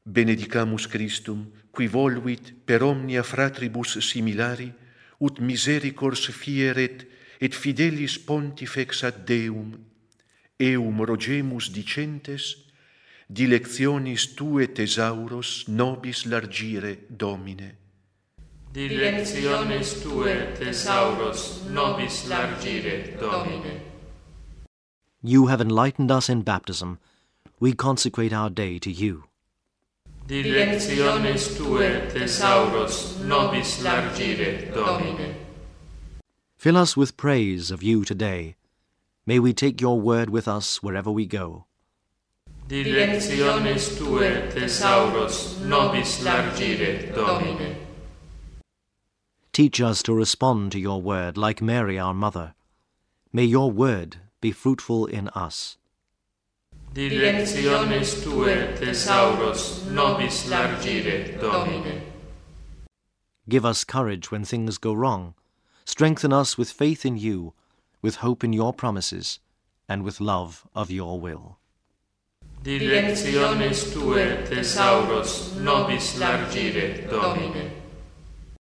benedicamus Christum, qui voluit per omnia fratribus similari, ut misericors fieret et fidelis pontifex ad Deum, eum rogemus dicentes, dilectionis tue thesauros nobis largire, Domine. Dilectiones tue thesauros nobis largire, Domine. You have enlightened us in baptism. We consecrate our day to you. Dilectiones tue thesauros nobis largire, Domine. Fill us with praise of you today. May we take your word with us wherever we go. Dilectiones tue thesauros nobis largire, Domine. Teach us to respond to your word like Mary our mother. May your word be fruitful in us. Dilectiones tue thesauros nobis largire, Domine. Give us courage when things go wrong. Strengthen us with faith in you, with hope in your promises, and with love of your will. Dilectiones tue thesauros nobis largire, Domine.